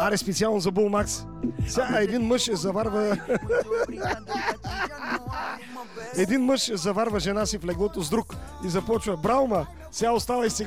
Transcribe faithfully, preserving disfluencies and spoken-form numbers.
Аре, специално за Булмакс. Сега един мъж заварва... един мъж заварва жена си в леглото с друг и започва: браво, ма, сега оставай сега